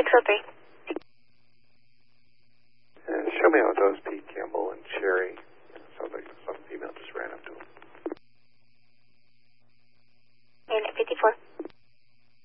603. And show me how it does, Pete.